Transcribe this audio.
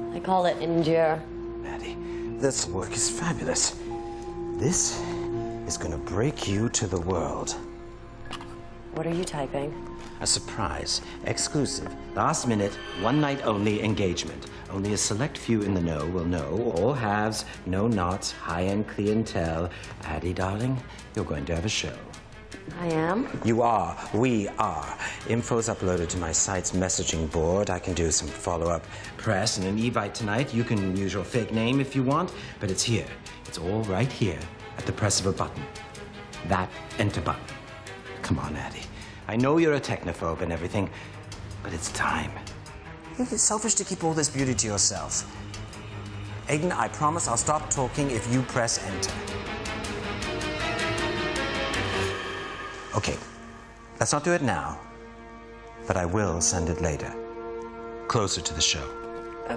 I call it endure. Maddie, this work is fabulous. This is gonna break you to the world. What are you typing? A surprise, exclusive, last minute, one night only engagement. Only a select few in the know will know. All halves, no knots, high-end clientele. Addie, darling, you're going to have a show. I am? You are. We are. Info's uploaded to my site's messaging board. I can do some follow-up press and an Evite tonight. You can use your fake name if you want, but it's here. It's all right here at the press of a button. That enter button. Come on, Addie. I know you're a technophobe and everything, but it's time. It's selfish to keep all this beauty to yourself. Aiden, I promise I'll stop talking if you press enter. Okay, let's not do it now, but I will send it later, closer to the show.